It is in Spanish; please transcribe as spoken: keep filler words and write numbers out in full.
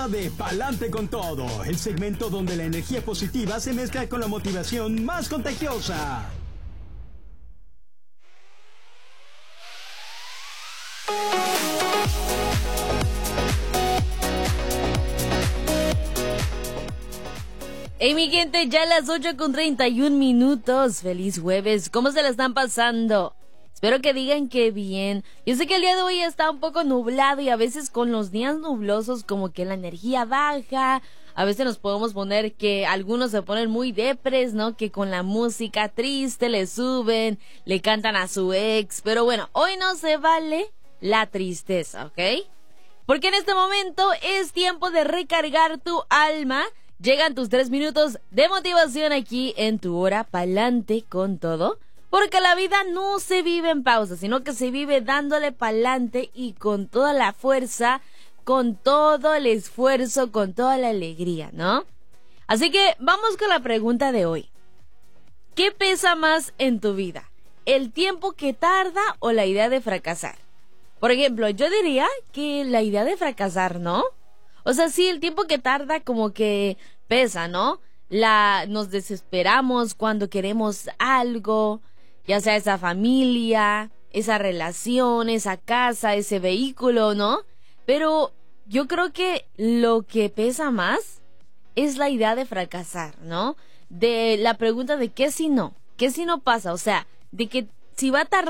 hora de Pa'lante con Todo, el segmento donde la energía positiva se mezcla con la motivación más contagiosa. Hey mi gente, ya a las ocho con treinta y un minutos. Feliz jueves, ¿cómo se la están pasando? Espero que digan que bien. Yo sé que el día de hoy está un poco nublado y a veces con los días nublosos como que la energía baja. A veces nos podemos poner que algunos se ponen muy depres, ¿no? Que con la música triste le suben, le cantan a su ex. Pero bueno, hoy no se vale la tristeza, ¿ok? Porque en este momento es tiempo de recargar tu alma. Llegan tus tres minutos de motivación aquí en tu hora pa'lante con todo. Porque la vida no se vive en pausa, sino que se vive dándole pa'lante y con toda la fuerza, con todo el esfuerzo, con toda la alegría, ¿no? Así que vamos con la pregunta de hoy. ¿Qué pesa más en tu vida? ¿El tiempo que tarda o la idea de fracasar? Por ejemplo, yo diría que la idea de fracasar, ¿no? O sea, sí, el tiempo que tarda como que pesa, ¿no? La, nos desesperamos cuando queremos algo, ya sea esa familia, esa relación, esa casa, ese vehículo, ¿no? Pero yo creo que lo que pesa más es la idea de fracasar, ¿no? De la pregunta de qué si no, qué si no pasa, o sea, de que si va a tardar